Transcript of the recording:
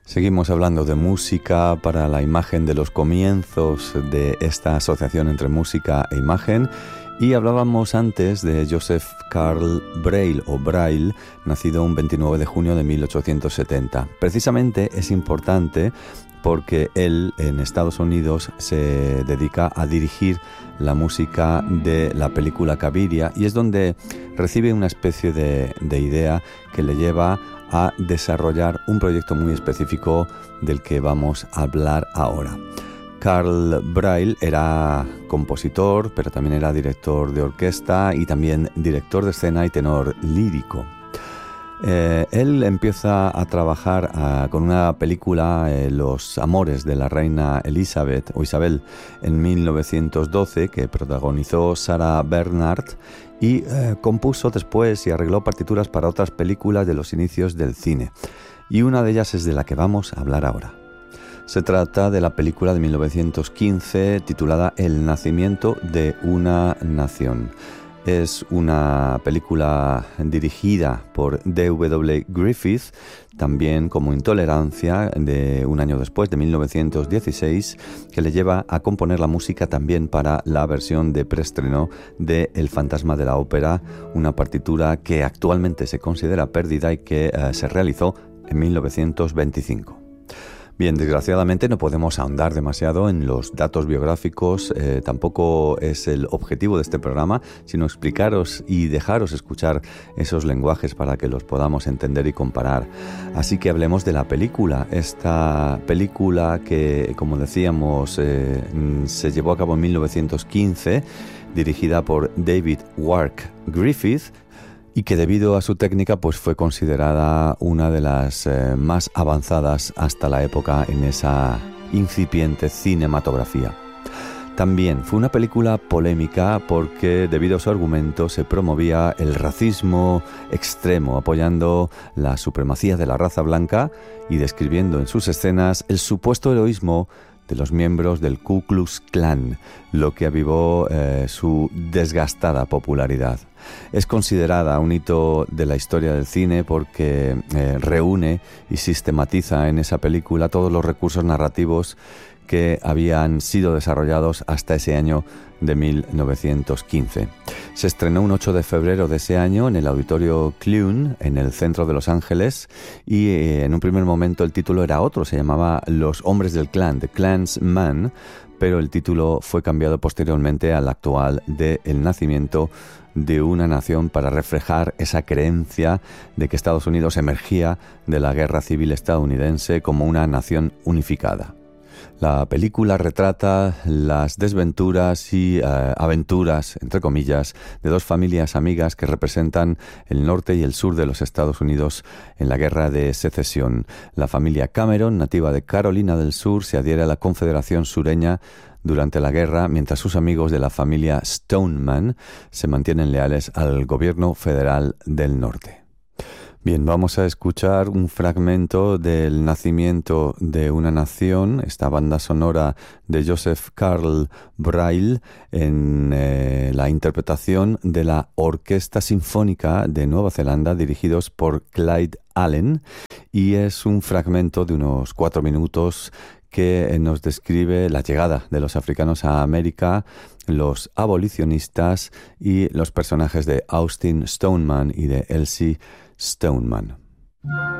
Seguimos hablando de música para la imagen de los comienzos de esta asociación entre música e imagen, y hablábamos antes de Joseph Carl Braille o Braille, nacido un 29 de junio de 1870. Precisamente es importante porque él en Estados Unidos se dedica a dirigir la música de la película Cabiria, y es donde recibe una especie de idea que le lleva a desarrollar un proyecto muy específico del que vamos a hablar ahora. Carl Braille era compositor, pero también era director de orquesta y también director de escena y tenor lírico. Él empieza a trabajar con una película, Los amores de la reina Elizabeth o Isabel, en 1912, que protagonizó Sarah Bernhardt, y compuso después y arregló partituras para otras películas de los inicios del cine. Y una de ellas es de la que vamos a hablar ahora. Se trata de la película de 1915 titulada El nacimiento de una nación. Es una película dirigida por D.W. Griffith, también como Intolerancia, de un año después, de 1916, que le lleva a componer la música también para la versión de preestreno de El fantasma de la ópera, una partitura que actualmente se considera perdida y que se realizó en 1925. Bien, desgraciadamente no podemos ahondar demasiado en los datos biográficos, tampoco es el objetivo de este programa, sino explicaros y dejaros escuchar esos lenguajes para que los podamos entender y comparar. Así que hablemos de la película. Esta película que, como decíamos, se llevó a cabo en 1915, dirigida por David Wark Griffith, y que debido a su técnica pues fue considerada una de las más avanzadas hasta la época en esa incipiente cinematografía. También fue una película polémica porque debido a su argumento se promovía el racismo extremo, apoyando la supremacía de la raza blanca y describiendo en sus escenas el supuesto heroísmo de los miembros del Ku Klux Klan, lo que avivó su desgastada popularidad. Es considerada un hito de la historia del cine porque reúne y sistematiza en esa película todos los recursos narrativos que habían sido desarrollados hasta ese año de 1915. Se estrenó un 8 de febrero de ese año en el Auditorio Clune, en el centro de Los Ángeles, y en un primer momento el título era otro, se llamaba Los hombres del Klan, The Klansman, pero el título fue cambiado posteriormente al actual de El nacimiento de una nación, para reflejar esa creencia de que Estados Unidos emergía de la guerra civil estadounidense como una nación unificada. La película retrata las desventuras y aventuras, entre comillas, de dos familias amigas que representan el norte y el sur de los Estados Unidos en la Guerra de Secesión. La familia Cameron, nativa de Carolina del Sur, se adhiere a la Confederación Sureña durante la guerra, mientras sus amigos de la familia Stoneman se mantienen leales al gobierno federal del norte. Bien, vamos a escuchar un fragmento del Nacimiento de una nación, esta banda sonora de Joseph Carl Braille, en la interpretación de la Orquesta Sinfónica de Nueva Zelanda, dirigidos por Clyde Allen, y es un fragmento de unos 4 minutos que nos describe la llegada de los africanos a América, los abolicionistas y los personajes de Austin Stoneman y de Elsie Stoneman.